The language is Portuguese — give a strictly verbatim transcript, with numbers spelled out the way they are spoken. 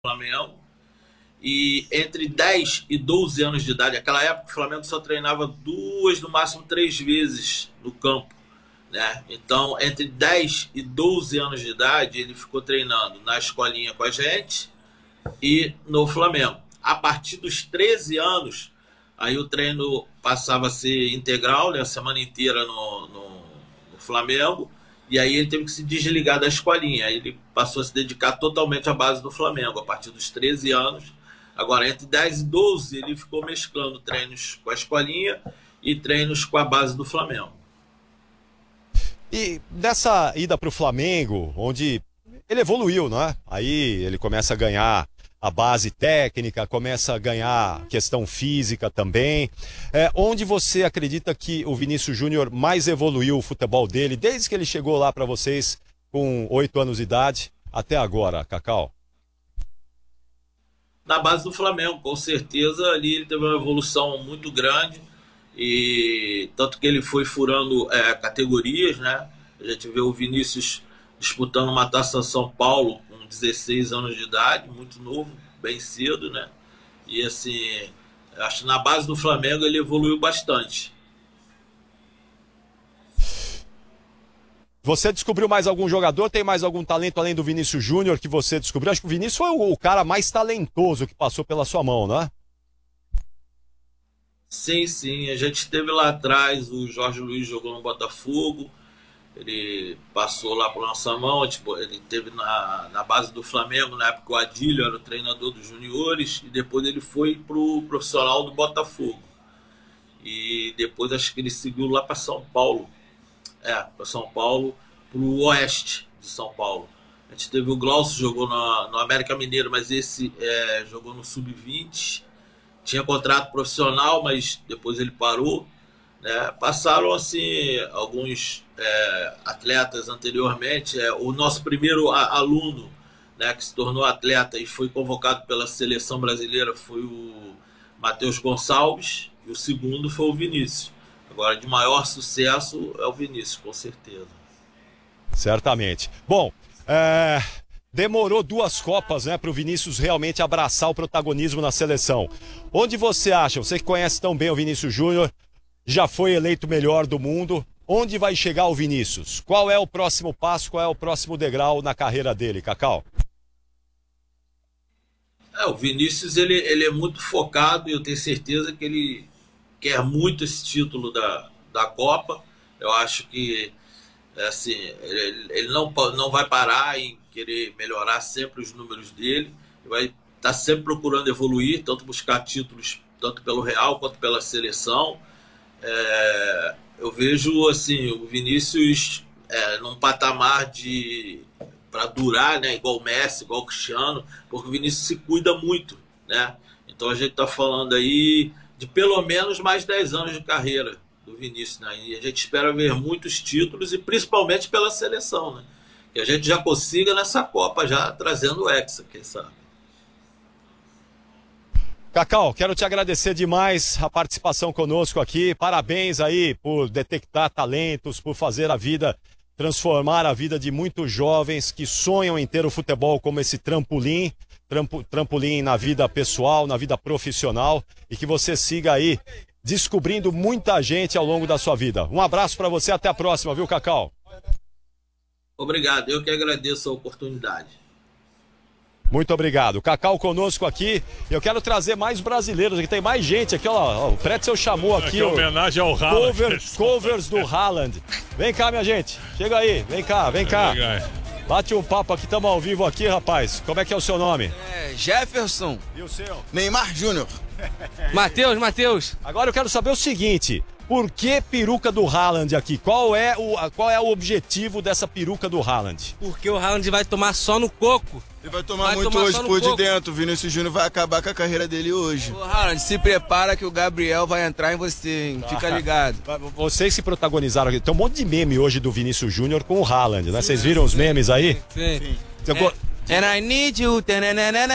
Flamengo. E entre dez e doze anos de idade, naquela época o Flamengo só treinava duas, no máximo três vezes no campo, né? Então, entre dez e doze anos de idade, ele ficou treinando na escolinha com a gente e no Flamengo. A partir dos treze anos, aí o treino passava a ser integral, né? A semana inteira no, no, no Flamengo. E aí ele teve que se desligar da escolinha. Aí ele passou a se dedicar totalmente à base do Flamengo, a partir dos treze anos. Agora, entre dez e doze, ele ficou mesclando treinos com a escolinha e treinos com a base do Flamengo. E dessa ida para o Flamengo, onde ele evoluiu, não é? Aí ele começa a ganhar a base técnica, começa a ganhar questão física também. É, onde você acredita que o Vinícius Júnior mais evoluiu o futebol dele, desde que ele chegou lá para vocês com oito anos de idade até agora, Cacau? Na base do Flamengo, com certeza, ali ele teve uma evolução muito grande, e tanto que ele foi furando é, categorias, né? A gente vê o Vinícius disputando uma Taça São Paulo com dezesseis anos de idade, muito novo, bem cedo, né? E assim, acho que na base do Flamengo ele evoluiu bastante. Você descobriu mais algum jogador? Tem mais algum talento além do Vinícius Júnior que você descobriu? Acho que o Vinícius foi o, o cara mais talentoso que passou pela sua mão, não é? Sim, sim. A gente teve lá atrás, o Jorge Luiz jogou no Botafogo, ele passou lá por nossa mão, tipo, ele teve na, na base do Flamengo, na época o Adílio era o treinador dos juniores, e depois ele foi pro profissional do Botafogo. E depois acho que ele seguiu lá para São Paulo. É, para São Paulo, pro oeste de São Paulo. A gente teve o Glaucio, jogou na, no América Mineiro, mas esse é, jogou no sub vinte. Tinha contrato profissional, mas depois ele parou, né? Passaram assim alguns é, atletas anteriormente. É, o nosso primeiro a, aluno, né, que se tornou atleta e foi convocado pela seleção brasileira foi o Matheus Gonçalves, e o segundo foi o Vinícius. Agora, de maior sucesso é o Vinícius, com certeza. Certamente. Bom, é... demorou duas Copas, né, para o Vinícius realmente abraçar o protagonismo na seleção. Onde você acha, você que conhece tão bem o Vinícius Júnior, já foi eleito o melhor do mundo, onde vai chegar o Vinícius? Qual é o próximo passo, qual é o próximo degrau na carreira dele, Cacau? É, o Vinícius ele, ele é muito focado, e eu tenho certeza que ele quer muito esse título da, da Copa. Eu acho que assim, ele, ele não, não vai parar em querer melhorar sempre os números dele. Ele vai estar tá sempre procurando evoluir, tanto buscar títulos tanto pelo Real quanto pela seleção. É, eu vejo assim, o Vinícius é, num patamar de para durar, né, igual o Messi, igual o Cristiano, porque o Vinícius se cuida muito, né? Então a gente está falando aí de pelo menos mais dez anos de carreira do Vinícius, né? E a gente espera ver muitos títulos, e principalmente pela seleção, né? Que a gente já consiga nessa Copa, já trazendo o Hexa, quem sabe. Cacau, quero te agradecer demais a participação conosco aqui. Parabéns aí por detectar talentos, por fazer a vida, transformar a vida de muitos jovens que sonham em ter o futebol como esse trampolim. trampolim na vida pessoal, na vida profissional, e que você siga aí descobrindo muita gente ao longo da sua vida. Um abraço para você, até a próxima, viu, Cacau? Obrigado, eu que agradeço a oportunidade. Muito obrigado. Cacau conosco aqui. Eu quero trazer mais brasileiros aqui, tem mais gente aqui, ó. O Pretzel chamou aqui. É homenagem ao Haaland. Cover, covers do Haaland. Vem cá, minha gente. Chega aí, vem cá, vem cá. Bate um papo aqui, estamos ao vivo aqui, rapaz. Como é que é o seu nome? É, Jefferson. E o seu? Neymar Júnior. Matheus, Matheus. Agora eu quero saber o seguinte, por que peruca do Haaland aqui? Qual é o, qual é o objetivo dessa peruca do Haaland? Porque o Haaland vai tomar só no coco. Ele vai tomar vai muito tomar hoje por coco. de dentro. O Vinícius Júnior vai acabar com a carreira dele hoje. Ô, Haaland, se prepara que o Gabriel vai entrar em você, hein? Fica ligado. Vocês se protagonizaram aqui. Tem um monte de meme hoje do Vinícius Júnior com o Haaland, né? Vocês viram os memes aí? Sim. Sim. Sim. É, and I need you.